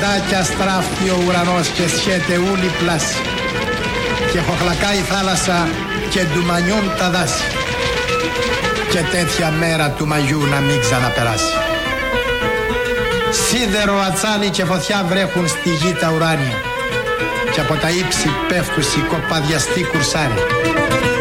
Ποντάκια στράφει ο ουρανός και σχέται ούλη πλάση και χοχλακάει η θάλασσα και ντουμανιούν τα δάση και τέτοια μέρα του Μαγιού να μην ξαναπεράσει. Σίδερο, ατσάλι και φωτιά βρέχουν στη γη τα ουράνια και από τα ύψη πέφτουσι κοπαδιαστή κουρσάρι.